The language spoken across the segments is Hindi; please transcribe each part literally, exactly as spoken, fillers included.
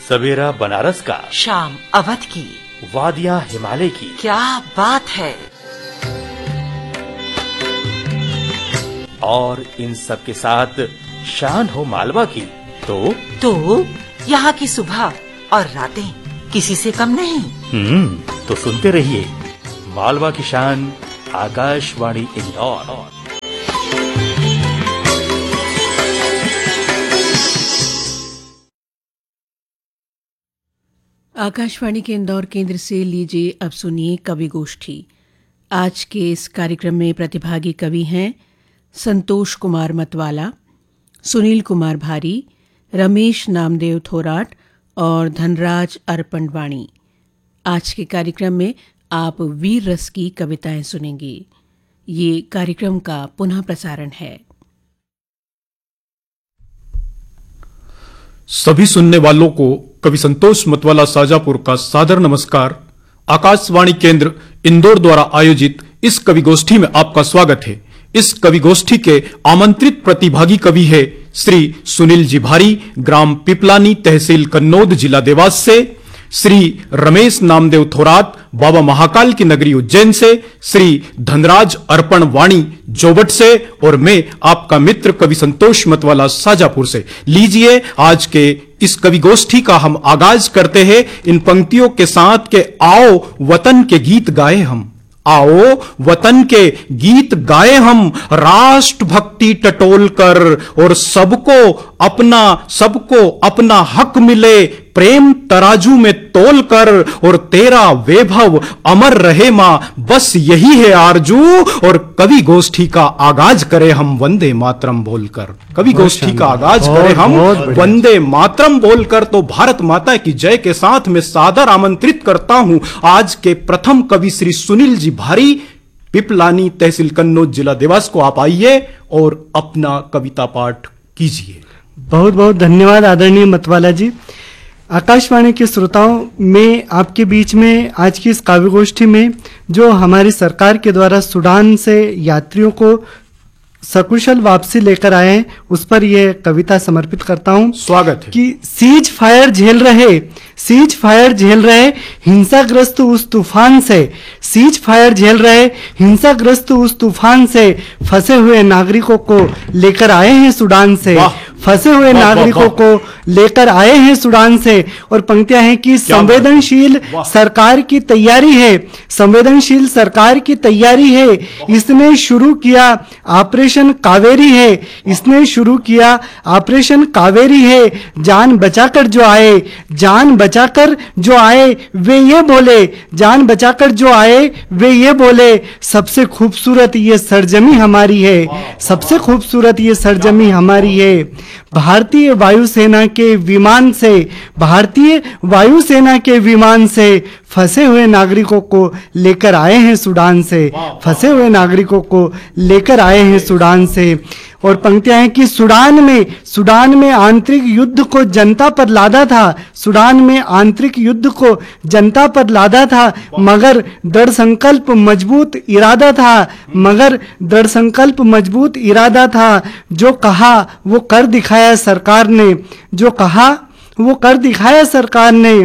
सवेरा बनारस का, शाम अवध की, वादियां हिमालय की। क्या बात है। और इन सब के साथ शान हो मालवा की, तो तो यहाँ की सुबह और रातें किसी से कम नहीं। हम्म तो सुनते रहिए मालवा की शान, आकाशवाणी इंदौर। आकाशवाणी के इंदौर केंद्र से लीजिए अब सुनिए कवि गोष्ठी। आज के इस कार्यक्रम में प्रतिभागी कवि हैं संतोष कुमार मतवाला, सुनील कुमार भारी, रमेश नामदेव थोराट और धनराज अर्पणवाणी। आज के कार्यक्रम में आप वीर रस की कविताएं सुनेंगे। ये कार्यक्रम का पुनः प्रसारण है। सभी सुनने वालों को कवि संतोष मतवाला साजापुर का सादर नमस्कार। आकाशवाणी केंद्र इंदौर द्वारा आयोजित इस कवि गोष्ठी में आपका स्वागत है। इस कवि गोष्ठी के आमंत्रित प्रतिभागी कवि है श्री सुनील जी भारी, ग्राम पिपलानी, तहसील कन्नौद, जिला देवास से, श्री रमेश नामदेव थोरात, बाबा महाकाल की नगरी उज्जैन से, श्री धनराज अर्पण वाणी जोबट से, और मैं आपका मित्र कवि संतोष मतवाला साजापुर से। लीजिए आज के इस कवि गोष्ठी का हम आगाज करते हैं इन पंक्तियों के साथ के आओ वतन के गीत गाए हम, आओ वतन के गीत गाए हम, राष्ट्र भक्ति टटोल कर और सबको अपना सबको अपना हक मिले, प्रेम तराजू में तोल कर और तेरा वैभव अमर रहे मां, बस यही है आरजू। और कवि गोष्ठी का आगाज करें हम वंदे मातरम बोलकर। कवि गोष्ठी का आगाज करें हम वंदे मातरम बोलकर। तो भारत माता की जय के साथ मैं सादर आमंत्रित करता हूं आज के प्रथम कवि श्री सुनील जी भारी, पिपलानी, तहसील कन्नौज, जिला देवास को। आप आइए और अपना कविता पाठ कीजिए। बहुत बहुत धन्यवाद आदरणीय मतवाला जी। आकाशवाणी के श्रोताओं, में आपके बीच में आज की इस काव्य गोष्ठी में जो हमारी सरकार के द्वारा सूडान से यात्रियों को सकुशल वापसी लेकर आए हैं, उस पर यह कविता समर्पित करता हूं। स्वागत है। कि सीज फायर झेल रहे सीज फायर झेल रहे हिंसाग्रस्त उस तूफान से, सीज फायर झेल रहे हिंसाग्रस्त उस तूफान से, फंसे हुए नागरिकों को लेकर आए हैं सूडान से, फंसे हुए नागरिकों को लेकर आए हैं सूडान से। और पंक्तियां हैं कि संवेदनशील सरकार की तैयारी है, संवेदनशील सरकार की तैयारी है, इसने शुरू किया ऑपरेशन कावेरी है, इसने शुरू किया ऑपरेशन कावेरी है। जान बचाकर जो आए, जान बचाकर जो आए वे ये बोले, जान बचाकर जो आए वे ये बोले, सबसे खूबसूरत ये सरजमी हमारी है, सबसे खूबसूरत ये सरजमी हमारी है। भारतीय वायुसेना के विमान से, भारतीय वायुसेना के विमान से फंसे हुए नागरिकों को लेकर आए हैं सूडान से, फंसे हुए नागरिकों को लेकर आए हैं सूडान से। और पंक्तियां हैं कि सूडान में सूडान में आंतरिक युद्ध को जनता पर लादा था, सूडान में आंतरिक युद्ध को जनता पर लादा था, मगर दृढ़ संकल्प मजबूत इरादा था, मगर दृढ़ संकल्प मजबूत इरादा था। जो कहा वो कर दिखाया सरकार ने, जो कहा वो कर दिखाया सरकार ने।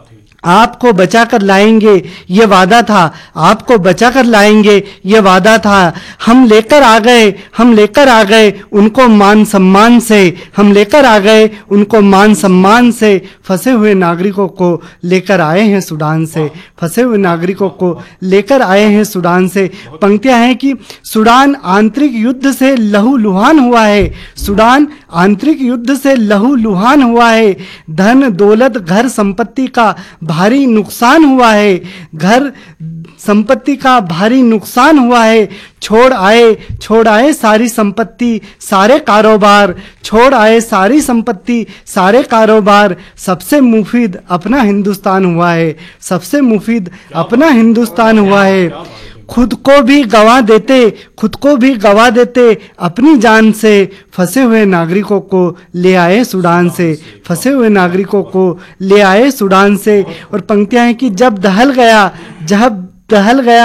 आपको बचाकर लाएंगे ये वादा था, आपको बचाकर लाएंगे ये वादा था। हम लेकर आ गए हम लेकर आ गए उनको मान सम्मान से, हम लेकर आ गए उनको मान सम्मान से। फंसे हुए नागरिकों को लेकर आए हैं सूडान से, फंसे हुए नागरिकों को लेकर आए हैं सूडान से। पंक्तियां हैं कि सूडान आंतरिक युद्ध से लहू लुहान हुआ है, सूडान आंतरिक युद्ध से लहू लुहान हुआ है। धन दौलत घर संपत्ति का भारी नुकसान हुआ है, घर संपत्ति का भारी नुकसान हुआ है। छोड़ आए छोड़ आए सारी संपत्ति सारे कारोबार, छोड़ आए सारी संपत्ति सारे कारोबार। सबसे मुफीद अपना हिंदुस्तान हुआ है, सबसे मुफीद अपना हिंदुस्तान हुआ है। खुद को भी गवा देते खुद को भी गवा देते अपनी जान से, फंसे हुए नागरिकों को ले आए सूडान से, फंसे हुए नागरिकों को ले आए सूडान से। और पंक्तियां हैं कि जब दहल गया जब दहल गया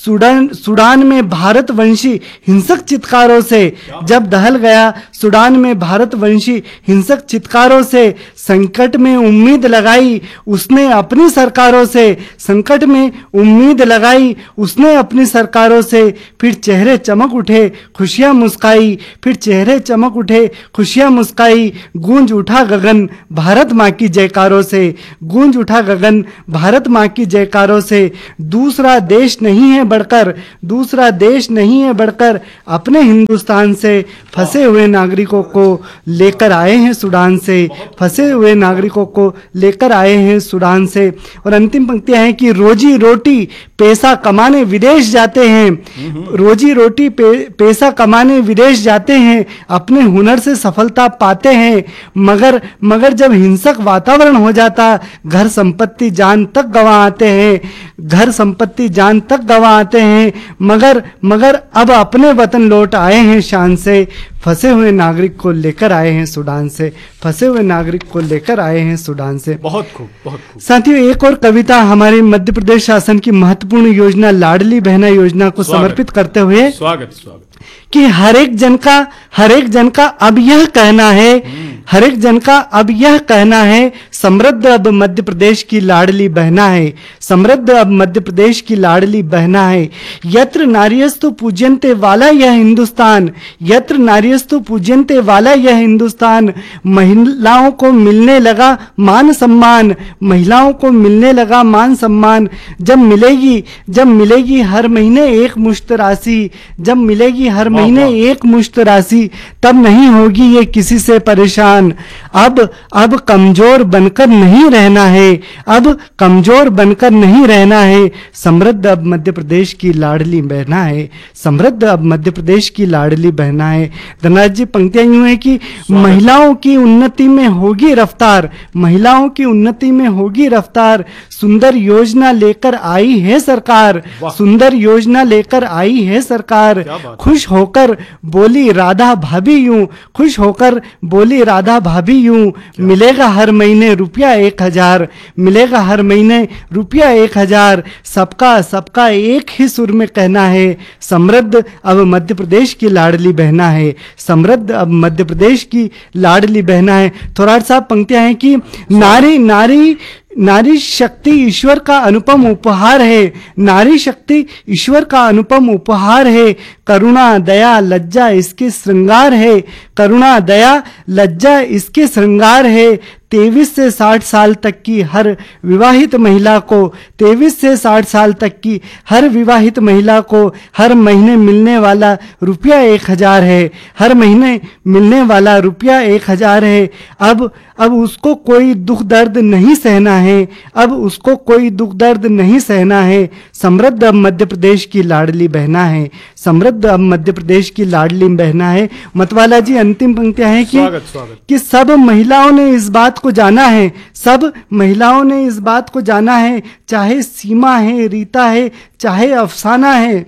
सूडान सूडान में भारत वंशी हिंसक चित्कारों से जब दहल गया सूडान में भारत वंशी हिंसक चित्कारों से संकट में उम्मीद लगाई उसने अपनी सरकारों से संकट में उम्मीद लगाई उसने अपनी सरकारों से फिर चेहरे चमक उठे खुशियां मुस्काई फिर चेहरे चमक उठे खुशियां मुस्काई गूंज उठा गगन भारत माँ की जयकारों से गूंज उठा गगन भारत माँ की जयकारों से दूसरा देश नहीं है बढ़कर दूसरा देश नहीं है बढ़कर अपने हिंदुस्तान से फंसे हुए नागरिकों को लेकर आए हैं सूडान से फंसे हुए नागरिकों को लेकर आए हैं सूडान से। और अंतिम पंक्तियां हैं कि रोजी रोटी पैसा कमाने विदेश जाते हैं रोजी रोटी पे, पैसा कमाने विदेश जाते हैं अपने हुनर से सफलता पाते हैं मगर मगर जब हिंसक वातावरण हो जाता घर संपत्ति जान तक गंवा आते हैं घर संपत्ति जान तक गंवा आते हैं मगर मगर अब अपने वतन लौट आए हैं शान से फंसे हुए नागरिक को लेकर आए हैं सूडान से फंसे हुए नागरिक को लेकर आए हैं सूडान से। बहुत खूब बहुत खूब। साथियों एक और कविता हमारे मध्य प्रदेश शासन की महत्वपूर्ण योजना लाडली बहना योजना को समर्पित करते हुए स्वागत स्वागत कि हर एक जन का हर एक जन का अब यह कहना है हर एक जन का अब यह कहना है समृद्ध अब मध्य प्रदेश की लाडली बहना है समृद्ध अब मध्य प्रदेश की लाडली बहना है यत्र नार्यस्तु पूज्यन्ते वाला यह हिंदुस्तान यत्र नार्यस्तु पूज्यन्ते वाला यह हिंदुस्तान महिलाओं को मिलने लगा मान सम्मान महिलाओं को मिलने लगा मान सम्मान जब मिलेगी जब मिलेगी हर महीने एक मुश्त राशि जब मिलेगी हर महीने एक मुश्त राशि तब नहीं होगी ये किसी से परेशान अब अब कमजोर बनकर नहीं रहना है अब कमजोर बनकर नहीं रहना है समृद्ध अब मध्य प्रदेश की लाडली बहना है समृद्ध अब मध्य प्रदेश की लाडली बहना है। धनराज जी पंक्तियां यूं है कि महिलाओं की उन्नति में होगी रफ्तार महिलाओं की उन्नति में होगी रफ्तार सुंदर योजना लेकर आई है सरकार सुंदर योजना लेकर आई है सरकार खुश होकर बोली राधा भाभी यूं खुश होकर बोली राधा भाभी यूं मिलेगा हर महीने रुपया एक हजार मिलेगा हर महीने रुपया एक हजार सबका सबका एक ही सुर में कहना है समृद्ध अब मध्य प्रदेश की लाडली बहना है समृद्ध अब मध्य प्रदेश की लाडली बहना है। थोराट साहब पंक्तियां हैं कि नारी नारी नारी शक्ति ईश्वर का अनुपम उपहार है नारी शक्ति ईश्वर का अनुपम उपहार है करुणा दया लज्जा इसके श्रृंगार है करुणा दया लज्जा इसके श्रृंगार है तेईस से साठ साल तक की हर विवाहित महिला को तेईस से साठ साल तक की हर विवाहित महिला को हर महीने मिलने वाला रुपया एक हजार है हर महीने मिलने वाला रुपया एक हजार है अब अब उसको कोई दुख दर्द नहीं सहना है अब उसको कोई दुख दर्द नहीं सहना है समृद्ध अब मध्य प्रदेश की लाडली बहना है समृद्ध अब मध्य प्रदेश की लाडली बहना है। मतवाला जी अंतिम पंक्तियां हैं कि स्वागत, स्वागत। कि सब महिलाओं ने इस बात को जाना है सब महिलाओं ने इस बात को जाना है चाहे सीमा है रीता है चाहे अफसाना है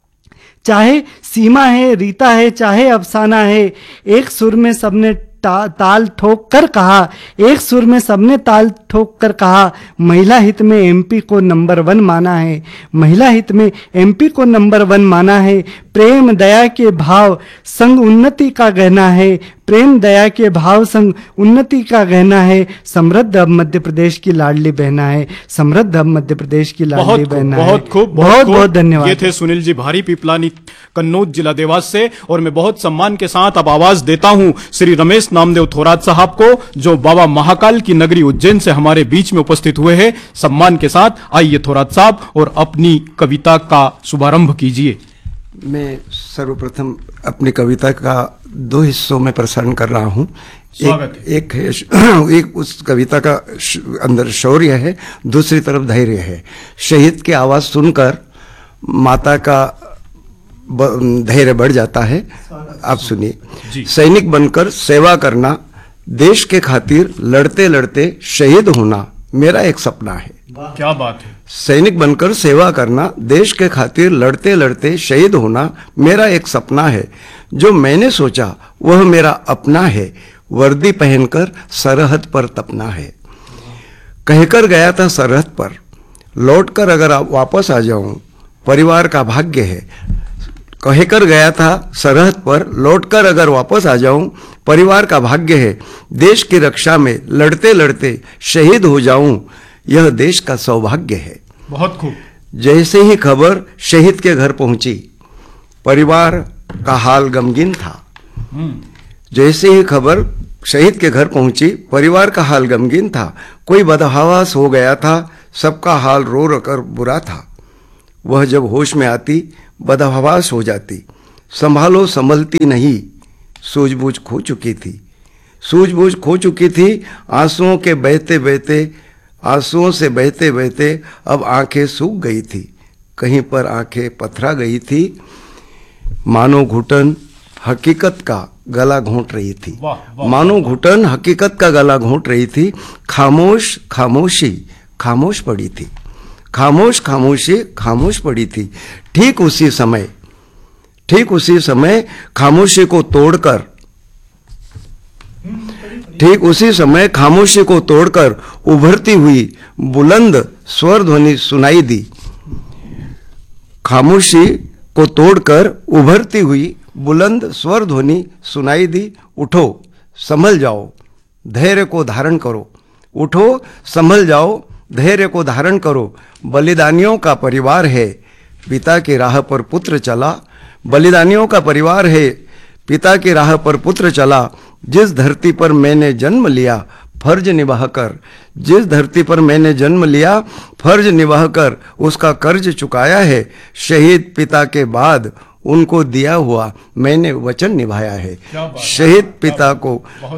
चाहे सीमा है रीता है चाहे अफसाना है एक सुर में सबने ता, ताल ठोक कर कहा एक सुर में सबने ताल ठोक कर कहा महिला हित में एमपी को नंबर वन माना है महिला हित में एमपी को नंबर वन माना है प्रेम दया के भाव संग उन्नति का गहना है प्रेम दया के भाव संग उन्नति का गहना है समृद्ध अब मध्य प्रदेश की लाडली बहना है समृद्ध अब मध्य प्रदेश की लाडली बहना है। बहुत खूब बहुत बहुत धन्यवाद। ये थे सुनील जी भारी पिपलानी कन्नौज जिला देवास से और मैं बहुत सम्मान के साथ अब आवाज देता हूं श्री रमेश नामदेव थोराट साहब को जो बाबा महाकाल की नगरी उज्जैन से हमारे बीच में उपस्थित हुए हैं। सम्मान के साथ आइए थोराट साहब और अपनी कविता का शुभारंभ कीजिए। मैं सर्वप्रथम अपनी कविता का दो हिस्सों में प्रसारण कर रहा हूं। एक, एक है एक उस कविता का अंदर शौर्य है दूसरी तरफ धैर्य है। शहीद की आवाज सुनकर माता का धैर्य बढ़ जाता है। आप सुनिए। सैनिक बनकर सेवा करना देश के खातिर लड़ते लड़ते शहीद होना मेरा एक सपना है। क्या बात है। सैनिक बनकर सेवा करना देश के खातिर लड़ते लड़ते शहीद होना मेरा एक सपना है। जो मैंने सोचा वह मेरा अपना है। वर्दी पहनकर सरहद पर तपना है। कहकर गया था सरहद पर लौटकर अगर आप वापस आ जाऊं परिवार का भाग्य है। कहकर गया था सरहद पर, लौटकर अगर वापस आ जाऊं, परिवार का भाग्य है। देश की रक्षा में लड़ते लड़ते शहीद हो जाऊं, यह देश का सौभाग्य है। बहुत खूब। जैसे ही खबर शहीद के घर पहुंची, परिवार का हाल गमगीन था। जैसे ही खबर शहीद के घर पहुंची, परिवार का हाल गमगीन था। कोई बदहवास हो गया था, सबका हाल रो रो कर बुरा था। वह जब होश में आती, बदहवास हो जाती। संभालो संभलती नहीं, सूझबूझ खो चुकी थी। सूझबूझ खो चुकी थी। आंसुओं के बहते बहते आंसुओं से बहते बहते अब आंखें सूख गई थी। कहीं पर आंखें पथरा गई थी। मानो घुटन हकीकत का गला घोंट रही थी। मानो घुटन हकीकत का गला घोंट रही थी। खामोश खामोशी खामोश पड़ी थी। खामोश खामोशी खामोश पड़ी थी। ठीक उसी समय ठीक उसी समय खामोशी को तोड़कर ठीक उसी समय खामोशी को तोड़कर उभरती हुई बुलंद स्वर ध्वनि सुनाई दी। खामोशी को तोड़कर उभरती हुई बुलंद स्वर ध्वनि सुनाई दी। उठो संभल जाओ, धैर्य को धारण करो। उठो संभल जाओ, धैर्य को धारण करो। बलिदानियों का परिवार है, पिता की राह पर पुत्र चला। बलिदानियों का परिवार है, पिता की राह पर पुत्र चला। जिस धरती पर मैंने जन्म लिया, फर्ज निभाकर जिस धरती पर मैंने जन्म लिया, फर्ज निभाकर उसका कर्ज चुकाया है। शहीद पिता के बाद उनको दिया हुआ मैंने वचन निभाया है। शहीद पिता को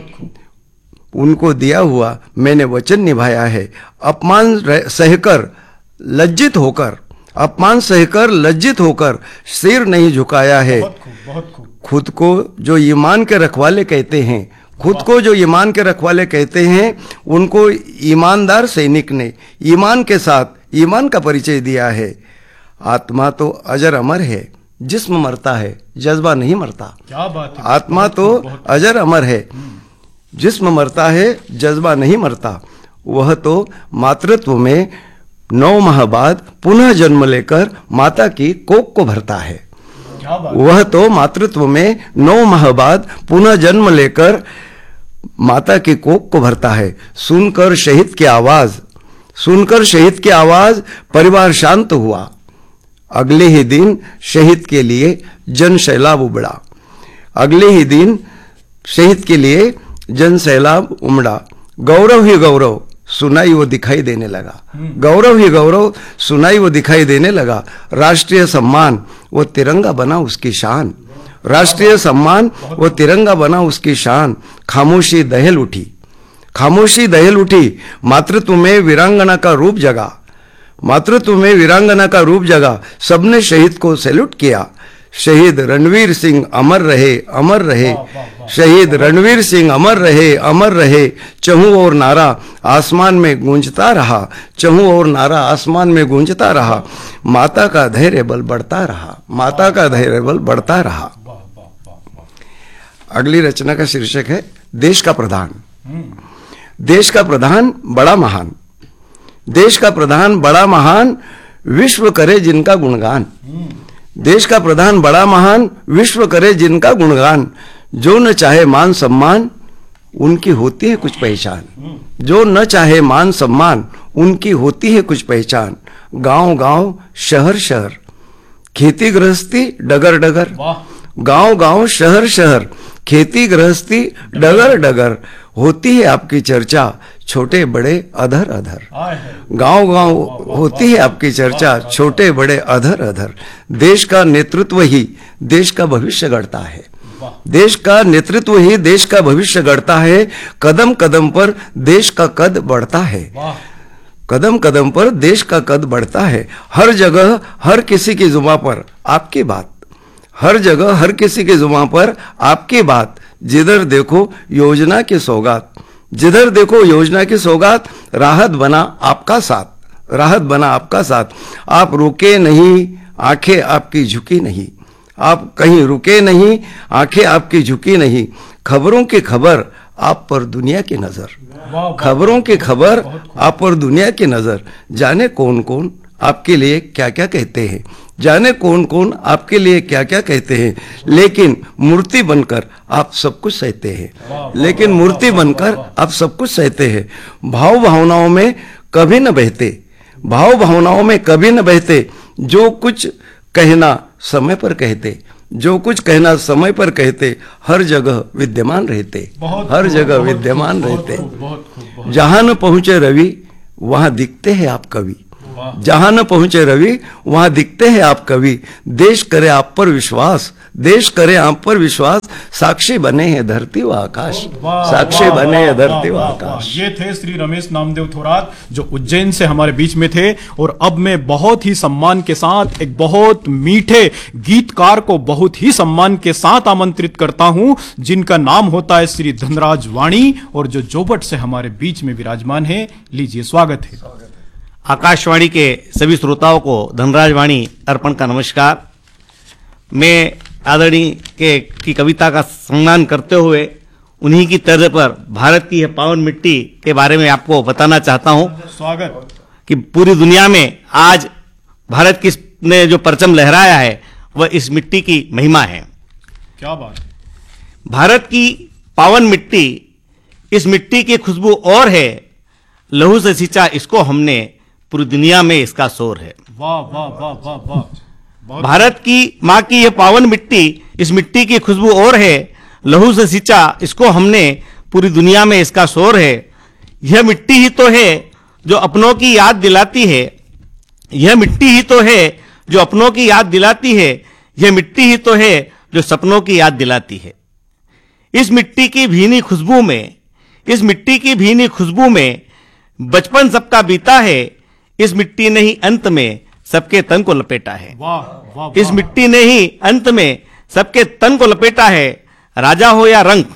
उनको दिया हुआ मैंने वचन निभाया है। अपमान सहकर लज्जित होकर अपमान सहकर लज्जित होकर सिर नहीं झुकाया है। बहुत खूब, बहुत खूब। खुद को जो ईमान के रखवाले कहते हैं खुद को जो ईमान के रखवाले कहते हैं उनको ईमानदार सैनिक ने ईमान के साथ ईमान का परिचय दिया है। आत्मा तो अजर अमर है, जिस्म मरता है, जज्बा नहीं मरता। क्या बात है। आत्मा तो अजर अमर है, जिस्म मरता है, जज्बा नहीं मरता। वह तो मातृत्व में नौ माह बाद पुनः जन्म लेकर माता की कोख को भरता है। वह तो मातृत्व में नौ माह बाद पुनः जन्म लेकर माता की कोख को भरता है। सुनकर शहीद की आवाज सुनकर शहीद की आवाज परिवार शांत हुआ। अगले ही दिन शहीद के लिए जन सैलाब उमड़ा। अगले ही दिन शहीद के लिए जन सैलाब उमड़ा। गौरव ही गौरव सुनाई वो दिखाई देने लगा। गौरव ही गौरव सुनाई वो दिखाई देने लगा। राष्ट्रीय सम्मान वो तिरंगा बना उसकी शान। राष्ट्रीय सम्मान वो तिरंगा बना उसकी शान। खामोशी दहल उठी खामोशी दहल उठी मातृत्व में वीरांगना का रूप जगा। मातृत्व में वीरांगना का रूप जगा। सबने शहीद को सैल्यूट किया। शहीद रणवीर सिंह अमर रहे, अमर रहे। शहीद रणवीर सिंह अमर रहे, अमर रहे। चहुं ओर नारा आसमान में गूंजता रहा। चहुं ओर नारा आसमान में गूंजता रहा। माता का धैर्य बल बढ़ता रहा। माता का धैर्य बल बढ़ता रहा। अगली रचना का शीर्षक है देश का प्रधान। देश का प्रधान बड़ा महान। देश का प्रधान बड़ा महान, विश्व करे जिनका गुणगान। देश का प्रधान बड़ा महान, विश्व करे जिनका गुणगान। जो न चाहे मान सम्मान, उनकी होती है कुछ पहचान। जो न चाहे मान सम्मान, उनकी होती है कुछ पहचान। गांव गांव शहर शहर खेती गृहस्थी डगर डगर। गांव गांव शहर शहर खेती गृहस्थी डगर डगर। होती है आपकी चर्चा छोटे बड़े अधर अधर। गांव गांव होती है आपकी चर्चा छोटे बड़े अधर अधर। देश का नेतृत्व ही देश का भविष्य गढ़ता है। देश का नेतृत्व ही देश का भविष्य गढ़ता है। कदम कदम पर देश का कद बढ़ता है। कदम कदम पर देश का कद बढ़ता है। हर जगह हर किसी की जुबान पर आपकी बात। हर जगह हर किसी की जुबान पर आपकी बात। जिधर देखो योजना की सौगात। जिधर देखो योजना की सौगात। राहत बना आपका साथ। राहत बना आपका साथ। आप रुके नहीं, आंखें आपकी झुकी नहीं। आप कहीं रुके नहीं, आंखें आपकी झुकी नहीं। खबरों की खबर आप पर दुनिया की नजर। खबरों की खबर आप पर दुनिया की नजर। जाने कौन कौन आपके लिए क्या क्या कहते हैं। जाने कौन कौन आपके लिए क्या क्या कहते हैं, लेकिन मूर्ति बनकर आप सब कुछ सहते हैं। लेकिन मूर्ति बनकर आप सब कुछ सहते हैं। भाव भावनाओं में कभी न बहते, भाव भावनाओं में कभी न बहते। जो कुछ कहना समय पर कहते, जो कुछ कहना समय पर कहते। हर जगह विद्यमान रहते, हर जगह विद्यमान रहते। जहां न पहुंचे रवि वहां दिखते हैं आप कवि, जहां न पहुंचे रवि वहां दिखते हैं आप कवि। देश करे आप पर विश्वास, देश करे आप पर विश्वास। साक्षी बने हैं धरती व आकाश, साक्षी बने हैं धरती व आकाश। ये थे श्री रमेश नामदेव थोरात, जो उज्जैन से हमारे बीच में थे। और अब मैं बहुत ही सम्मान के साथ एक बहुत मीठे गीतकार को बहुत ही सम्मान के साथ आमंत्रित करता हूं, जिनका नाम होता है श्री धनराज वाणी, और जो जोबट से हमारे बीच में विराजमान है। लीजिए, स्वागत है। आकाशवाणी के सभी श्रोताओं को धनराज वाणी अर्पण का नमस्कार। मैं आदरणीय के की कविता का सम्मान करते हुए उन्हीं की तर्ज पर भारत की यह पावन मिट्टी के बारे में आपको बताना चाहता हूं। स्वागत। कि पूरी दुनिया में आज भारत की ने जो परचम लहराया है वह इस मिट्टी की महिमा है। क्या बात। भारत की पावन मिट्टी, इस मिट्टी की खुशबू और है, लहू से सींचा इसको हमने, पूरी दुनिया में इसका शोर है। वाह वाह वाह वाह वाह। भारत की माँ की यह पावन मिट्टी, इस मिट्टी की खुशबू और है, लहू से सींचा इसको हमने, पूरी दुनिया में इसका शोर है। यह मिट्टी ही तो है जो अपनों की याद दिलाती है, यह मिट्टी ही तो है जो अपनों की याद दिलाती है, यह मिट्टी ही तो है जो सपनों की याद दिलाती है। इस मिट्टी की भीनी खुशबू में, इस मिट्टी की भीनी खुशबू में बचपन सबका बीता है। इस मिट्टी ने ही अंत में सबके तन को लपेटा है। वाह वाह वाह। इस मिट्टी ने ही अंत में सबके तन को लपेटा है। राजा हो या रंक,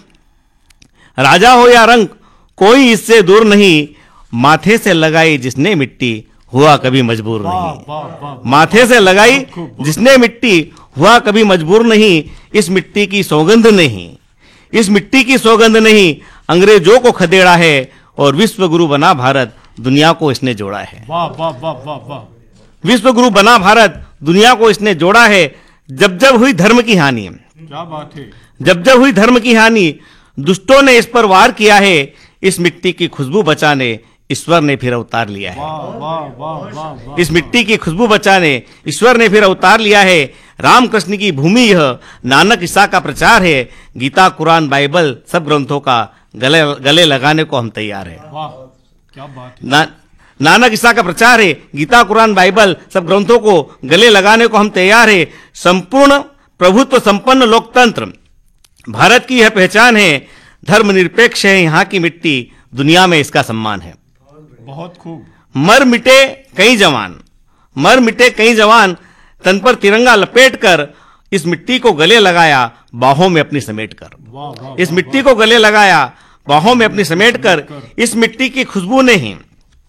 राजा हो या रंक, कोई इससे दूर नहीं। माथे से लगाई जिसने मिट्टी, हुआ कभी मजबूर नहीं। माथे से लगाई जिसने मिट्टी, हुआ कभी मजबूर नहीं। इस मिट्टी की सौगंध नहीं, इस मिट्टी की सौगंध नहीं, अंग्रेजों को खदेड़ा है और विश्व गुरु बना भारत, दुनिया को इसने जोड़ा है। वाह वाह वाह वाह वाह। विश्व गुरु बना भारत, दुनिया को इसने जोड़ा है। जब जब हुई धर्म की हानि, क्या बात है। जब जब हुई धर्म की हानि, दुष्टों ने इस पर वार किया है। इस मिट्टी की खुशबू बचाने ईश्वर ने फिर अवतार लिया है। वाह वाह वाह वाह वाह। इस मिट्टी की खुशबू बचाने ईश्वर ने फिर अवतार लिया है। रामकृष्ण की भूमि यह, नानक ईसा का प्रचार है। गीता, कुरान, बाइबल सब ग्रंथों का गले गले लगाने को हम तैयार हैं। वाह क्या बात है। ना, नानक ईसा का प्रचार है। गीता, कुरान, बाइबल सब ग्रंथों को गले लगाने को हम तैयार है। संपूर्ण प्रभुत्व संपन्न लोकतंत्र भारत की यह पहचान है। धर्मनिरपेक्ष है यहाँ की मिट्टी, दुनिया में इसका सम्मान है। बहुत खूब। मर मिटे कई जवान, मर मिटे कई जवान, तन पर तिरंगा लपेटकर इस मिट्टी को गले लगाया, बाहों में अपनी समेटकर। इस मिट्टी को गले लगाया, बाहों में अपनी समेटकर। इस मिट्टी की खुशबू ने ही,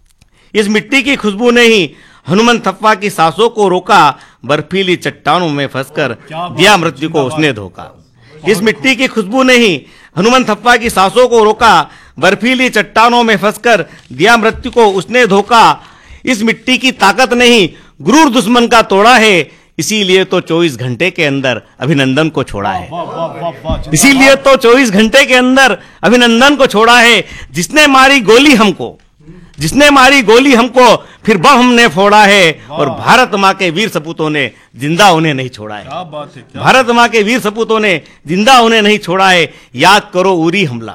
इस मिट्टी की खुशबू ने ही हनुमंतप्पा की सांसों को रोका। बर्फीली चट्टानों में फंसकर दिया मृत्यु को उसने धोखा। इस मिट्टी की खुशबू ने ही हनुमंतप्पा की सांसों को रोका। बर्फीली चट्टानों में फंसकर दिया मृत्यु को उसने धोखा। इस मिट्टी की ताकत ने ही गुरूर दुश्मन का तोड़ा है। इसीलिए तो चौबीस घंटे के अंदर अभिनंदन को छोड़ा है। इसीलिए तो चौबीस घंटे के अंदर अभिनंदन को छोड़ा है। जिसने मारी गोली हमको, जिसने मारी गोली हमको, फिर बम हमने फोड़ा है। और भारत माँ के वीर सपूतों ने जिंदा उन्हें नहीं छोड़ा है। क्या बात है, क्या भारत माँ के वीर सपूतों ने जिंदा उन्हें नहीं छोड़ा है। याद करो उरी हमला,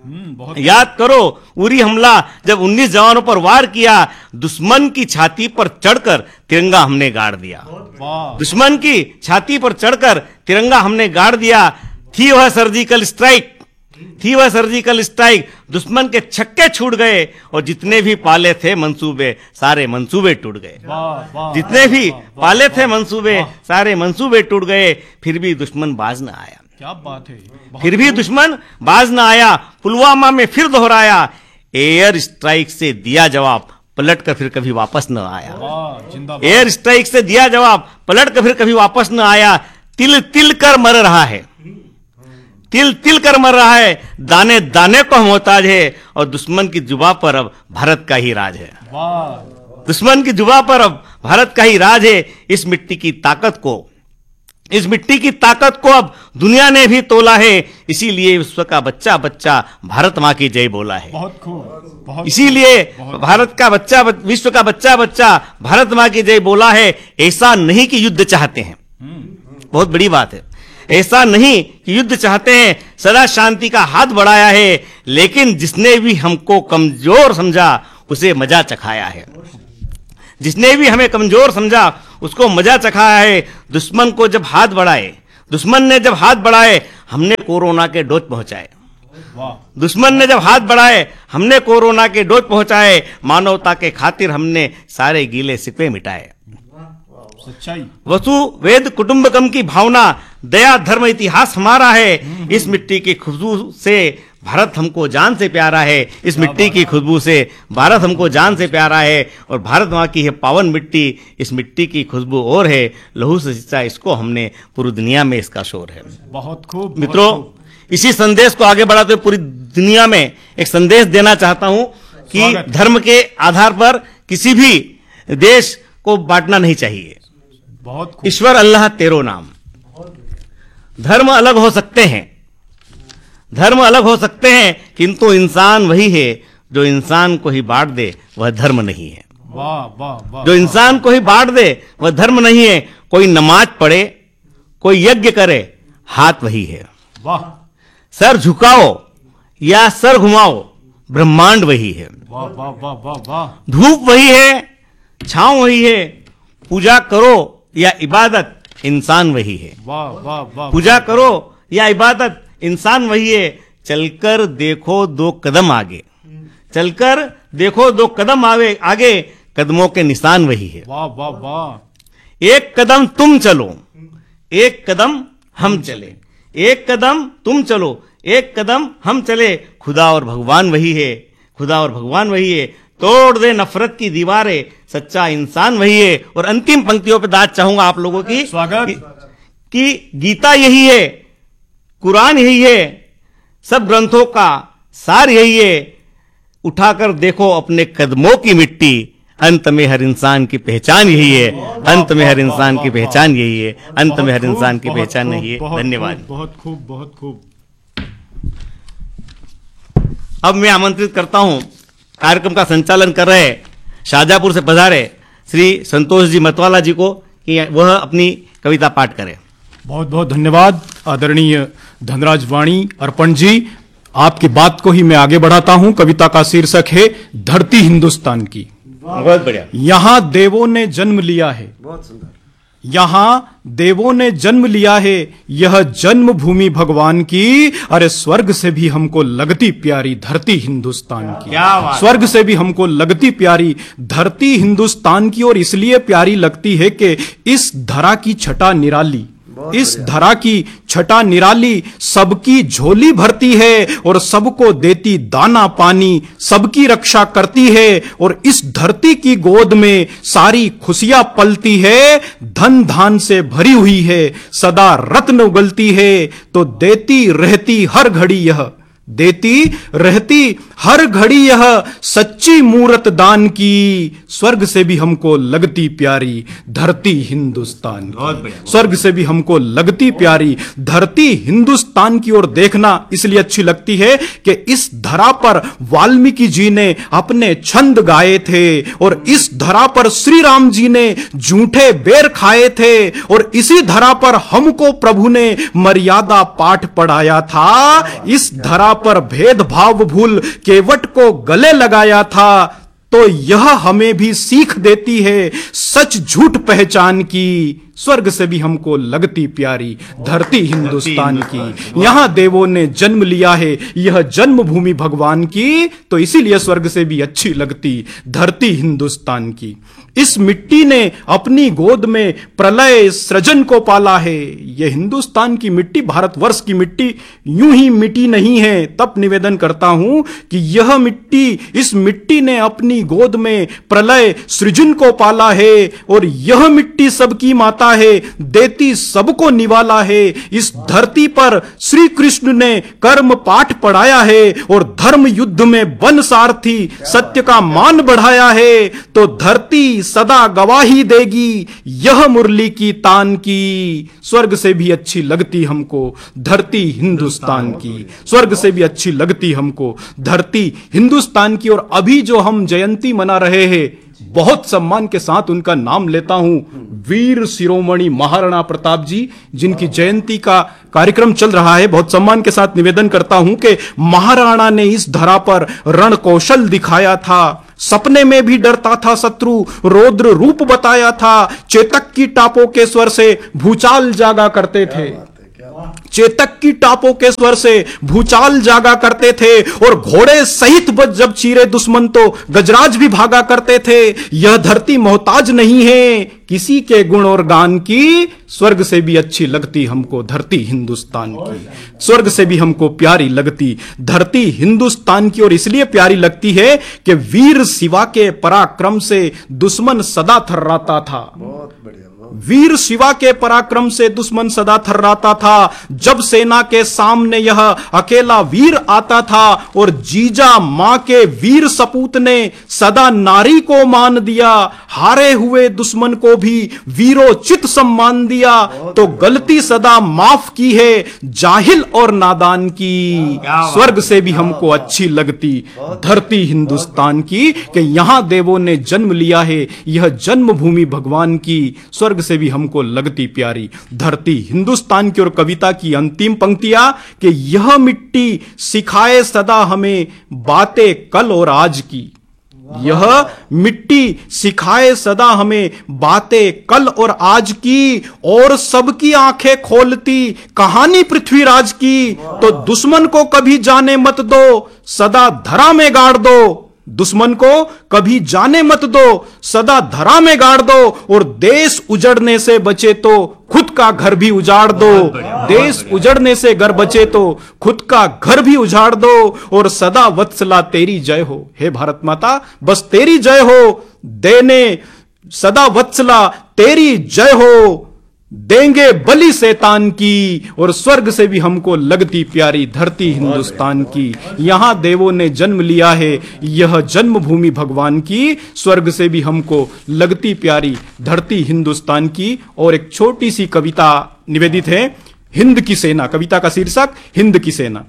याद करो उरी हमला, जब उन्नीस जवानों पर वार किया। दुश्मन की छाती पर चढ़कर तिरंगा हमने गाड़ दिया। दुश्मन की छाती पर चढ़कर तिरंगा हमने गाड़ दिया। थी वह सर्जिकल स्ट्राइक, थी वह सर्जिकल स्ट्राइक, दुश्मन के छक्के छूट गए। और जितने भी पाले थे मंसूबे, सारे मंसूबे टूट गए। जितने भी पाले थे मंसूबे, सारे मंसूबे टूट गए। फिर भी दुश्मन बाज न आया। क्या बात है। फिर भी दुश्मन बाज न आया। पुलवामा में फिर दोहराया, एयर स्ट्राइक से दिया जवाब, पलट कर फिर कभी वापस न आया। एयर स्ट्राइक से दिया जवाब, पलट कर फिर कभी वापस न आया। तिल तिल कर मर रहा है, तिल तिल कर मर रहा है। दाने दाने को मोहताज है। और दुश्मन की जुबां पर अब भारत का ही राज है। दुश्मन की जुबां पर अब भारत का ही राज है। इस मिट्टी की ताकत को इस मिट्टी की ताकत को अब दुनिया ने भी तोला है, इसीलिए विश्व का बच्चा बच्चा भारत माँ की जय बोला है। बहुत खूब, बहुत इसीलिए भारत का बच्चा विश्व का बच्चा बच्चा भारत माँ की जय बोला है। ऐसा नहीं कि युद्ध चाहते हैं, बहुत बड़ी बात है, ऐसा नहीं कि युद्ध चाहते हैं, सदा शांति का हाथ बढ़ाया है। लेकिन जिसने भी हमको कमजोर समझा उसे मजा चखाया है, जिसने भी हमें कमजोर समझा उसको मजा चखाया है। दुश्मन को जब हाथ बढ़ाए दुश्मन ने जब हाथ बढ़ाए हमने कोरोना के डोज पहुंचाए। दुश्मन ने जब हाथ बढ़ाए हमने कोरोना के डोज पहुंचाए। मानवता के खातिर हमने सारे गीले सिकवे मिटाए। सच्चाई, वसु वेद कुटुंबकम की भावना, दया धर्म इतिहास हमारा है। इस मिट्टी की खुशबू से भारत हमको जान से प्यारा है। इस मिट्टी की खुशबू से भारत हमको जान से प्यारा है। और भारत माँ की है पावन मिट्टी, इस मिट्टी की खुशबू और है, लहू से सिंचा इसको हमने, पूरी दुनिया में इसका शोर है। बहुत खूब मित्रों, इसी संदेश को आगे बढ़ाते हुए पूरी दुनिया में एक संदेश देना चाहता हूं कि धर्म के आधार पर किसी भी देश को बांटना नहीं चाहिए। बहुत खूब। ईश्वर अल्लाह तेरो नाम। धर्म अलग हो सकते हैं, धर्म अलग हो सकते हैं, किंतु इंसान वही है। जो इंसान को ही बांट दे वह धर्म नहीं है। वाह वाह वाह। जो इंसान को ही बांट दे वह धर्म नहीं है। कोई नमाज पढ़े, कोई यज्ञ करे, हाथ वही है। वाह। सर झुकाओ या सर घुमाओ, ब्रह्मांड वही है। वाह वाह वाह वाह वाह। धूप वही है, छांव वही है। पूजा करो या इबादत, इंसान वही है। वाह वाह वाह। पूजा करो या इबादत, इंसान वही है। चलकर देखो दो कदम आगे, चलकर देखो दो कदम आगे आगे, कदमों के निशान वही है। वाह वाह वाह। एक कदम तुम चलो, एक कदम हम चले, एक कदम तुम चलो, एक कदम हम चले। खुदा और भगवान वही है, खुदा और भगवान वही है। तोड़ दे नफरत की दीवारें, सच्चा इंसान वही है। और अंतिम पंक्तियों पे दाद चाहूंगा आप लोगों की, स्वागत कि, कि गीता यही है, कुरान यही है, सब ग्रंथों का सार यही है। उठाकर देखो अपने कदमों की मिट्टी, अंत में हर इंसान की पहचान यही है। अंत में हर इंसान की पहचान यही है। अंत में हर इंसान की पहचान यही है। धन्यवाद। बहुत खूब, बहुत खूब। अब मैं आमंत्रित करता हूं कार्यक्रम का संचालन कर रहे शाहजहांपुर से पधारे श्री संतोष जी मतवाला जी को कि वह अपनी कविता पाठ करें। बहुत बहुत धन्यवाद आदरणीय धनराज वाणी अर्पण जी। आपकी बात को ही मैं आगे बढ़ाता हूं। कविता का शीर्षक है धरती हिंदुस्तान की। बहुत बढ़िया। यहां देवों ने जन्म लिया है, बहुत सुंदर। यहां देवों ने जन्म लिया है, यह जन्मभूमि भगवान की। अरे स्वर्ग से भी हमको लगती प्यारी धरती हिंदुस्तान की। क्या बात। स्वर्ग से भी हमको लगती प्यारी धरती हिंदुस्तान की। और इसलिए प्यारी लगती है कि इस धरा की छटा निराली, इस धरा की छटा निराली, सबकी झोली भरती है और सबको देती दाना पानी, सबकी रक्षा करती है। और इस धरती की गोद में सारी खुशियां पलती है, धन धान से भरी हुई है, सदा रत्न उगलती है। तो देती रहती हर घड़ी यह, देती रहती हर घड़ी यह सच्ची मूरत दान की। स्वर्ग से भी हमको लगती प्यारी धरती हिंदुस्तान की। स्वर्ग से भी हमको लगती प्यारी धरती हिंदुस्तान की ओर देखना इसलिए अच्छी लगती है कि इस धरा पर वाल्मीकि जी ने अपने छंद गाए थे, और इस धरा पर श्री राम जी ने जूठे बेर खाए थे, और इसी धरा पर हमको प्रभु ने मर्यादा पाठ पढ़ाया था। इस धरा पर भेदभाव भूल केवट को गले लगाया था। तो यह हमें भी सीख देती है सच झूठ पहचान की। स्वर्ग से भी हमको लगती प्यारी धरती हिंदुस्तान की। यहां देवों ने जन्म लिया है, यह जन्मभूमि भगवान की। तो इसीलिए स्वर्ग से भी अच्छी लगती धरती हिंदुस्तान की। इस मिट्टी ने अपनी गोद में प्रलय सृजन को पाला है। यह हिंदुस्तान की मिट्टी, भारतवर्ष की मिट्टी यूं ही मिट्टी नहीं है। तब निवेदन करता हूं कि यह मिट्टी, इस मिट्टी ने अपनी गोद में प्रलय सृजन को पाला है और यह मिट्टी सबकी माता है, देती सबको निवाला है। इस धरती पर श्री कृष्ण ने कर्म पाठ पढ़ाया है और धर्म युद्ध में बन सारथी सत्य का मान बढ़ाया है। तो धरती सदा गवाही देगी यह मुरली की तान की, स्वर्ग से भी अच्छी लगती हमको धरती हिंदुस्तान की, स्वर्ग से भी अच्छी लगती हमको धरती हिंदुस्तान की। और अभी जो हम जयंती मना रहे हैं, बहुत सम्मान के साथ उनका नाम लेता हूं, वीर शिरोमणि महाराणा प्रताप जी, जिनकी जयंती का कार्यक्रम चल रहा है। बहुत सम्मान के साथ निवेदन करता हूं कि महाराणा ने इस धरा पर रण कौशल दिखाया था, सपने में भी डरता था शत्रु, रौद्र रूप बताया था। चेतक की टापों के स्वर से भूचाल जागा करते थे, चेतक की टापों के स्वर से भूचाल जागा करते थे और घोड़े सहित बच जब चीरे दुश्मन तो गजराज भी भागा करते थे। यह धरती मोहताज नहीं है किसी के गुण और गान की, स्वर्ग से भी अच्छी लगती हमको धरती हिंदुस्तान की, स्वर्ग से भी हमको प्यारी लगती धरती हिंदुस्तान की। और इसलिए प्यारी लगती है कि वीर शिवा के पराक्रम से दुश्मन सदा थर्राता था। वीर शिवा के पराक्रम से दुश्मन सदा थर्राता था। जब सेना के सामने यह अकेला वीर आता था और जीजा मां के वीर सपूत ने सदा नारी को मान दिया, हारे हुए दुश्मन को भी वीरोचित सम्मान दिया। तो गलती सदा माफ की है जाहिल और नादान की, स्वर्ग से भी हमको अच्छी लगती धरती हिंदुस्तान की कि यहां देवों ने जन्म लिया है, यह जन्मभूमि भगवान की, स्वर्ग से भी हमको लगती प्यारी धरती हिंदुस्तान की। और कविता की अंतिम पंक्तियां कि यह मिट्टी सिखाए सदा हमें बातें कल और आज की, यह मिट्टी सिखाए सदा हमें बातें कल और आज की, और सबकी आंखें खोलती कहानी पृथ्वीराज की। तो दुश्मन को कभी जाने मत दो, सदा धरा में गाड़ दो, दुश्मन को कभी जाने मत दो, सदा धरा में गाड़ दो। और देश उजड़ने से बचे तो खुद का घर भी उजाड़ दो, देश उजड़ने से घर बचे तो खुद का घर भी उजाड़ दो। और सदा वत्सला तेरी जय हो, हे भारत माता बस तेरी जय हो, देने सदा वत्सला तेरी जय हो, देंगे बलि शैतान की। और स्वर्ग से भी हमको लगती प्यारी धरती हिंदुस्तान की, यहां देवों ने जन्म लिया है, यह जन्मभूमि भगवान की, स्वर्ग से भी हमको लगती प्यारी धरती हिंदुस्तान की। और एक छोटी सी कविता निवेदित है, हिंद की सेना, कविता का शीर्षक हिंद की सेना।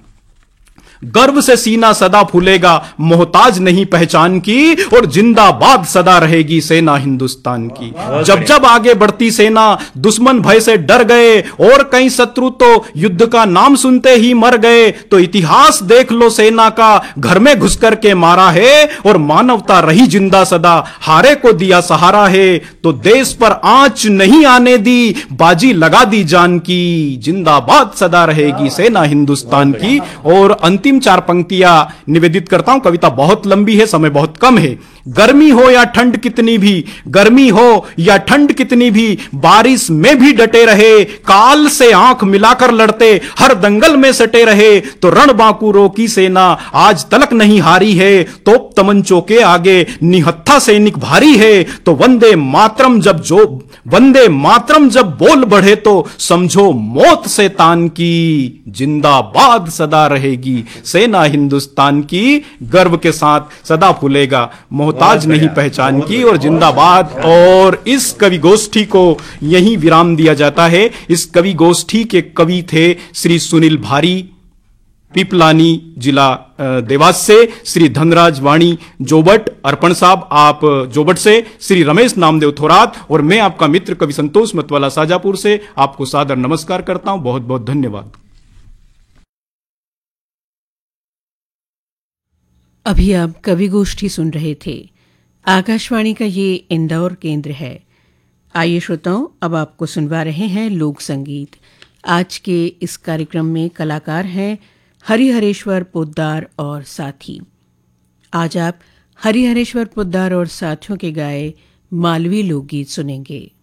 गर्व से सीना सदा फूलेगा मोहताज नहीं पहचान की, और जिंदाबाद सदा रहेगी सेना हिंदुस्तान की। जब जब आगे बढ़ती सेना दुश्मन भय से डर गए और कई शत्रु तो युद्ध का नाम सुनते ही मर गए। तो इतिहास देख लो सेना का, घर में घुस करके मारा है और मानवता रही जिंदा सदा, हारे को दिया सहारा है। तो देश पर आंच नहीं आने दी, बाजी लगा दी जान की, जिंदाबाद सदा रहेगी सेना हिंदुस्तान की। और अंतिम चार पंक्तियां निवेदित करता हूं, कविता बहुत लंबी है, समय बहुत कम है। गर्मी हो या ठंड कितनी भी, गर्मी हो या ठंड कितनी भी, बारिश में भी डटे रहे, काल से आंख मिलाकर लड़ते हर दंगल में सटे रहे। तो रणबांकुरों की सेना आज तलक नहीं हारी है, तोप तमंचों के आगे निहत्था सैनिक भारी है। तो वंदे मातरम जब जो वंदे मातरम जब बोल बढ़े तो समझो मौत से तान की, जिंदाबाद सदा रहेगी सेना हिंदुस्तान की, गर्व के साथ सदा फूलेगा मोहताज नहीं पहचान की, और जिंदाबाद। और इस कवि गोष्ठी को यहीं विराम दिया जाता है। इस कवि गोष्ठी के कवि थे श्री सुनील भारी, पिपलानी जिला देवास से, श्री धनराज वाणी जोबट अर्पण साहब आप जोबट से, श्री रमेश नामदेव थोरात, और मैं आपका मित्र कवि संतोष मतवाला साजापुर से आपको सादर नमस्कार करता हूं। बहुत बहुत धन्यवाद। अभी आप कवि गोष्ठी सुन रहे थे। आकाशवाणी का ये इंदौर केंद्र है। आइए श्रोताओं, अब आपको सुनवा रहे हैं लोक संगीत। आज के इस कार्यक्रम में कलाकार हैं हरिहरेश्वर पोद्दार और साथी। आज आप हरिहरेश्वर पोद्दार और साथियों के गाए मालवी लोकगीत सुनेंगे।